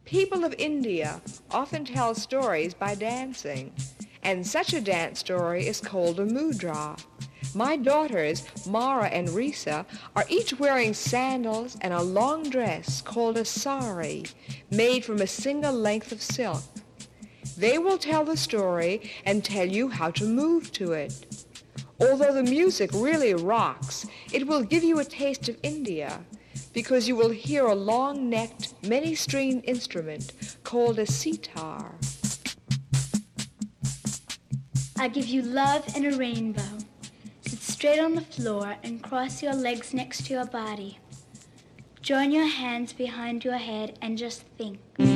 People of India often tell stories by dancing, and such a dance story is called a mudra. My daughters, Mara and Risa, are each wearing sandals and a long dress called a sari, made from a single length of silk. They will tell the story and tell you how to move to it. Although the music really rocks, it will give you a taste of India, because you will hear a long-necked, many-stringed instrument called a sitar. I give you love and a rainbow. Sit straight on the floor and cross your legs next to your body. Join your hands behind your head and just think.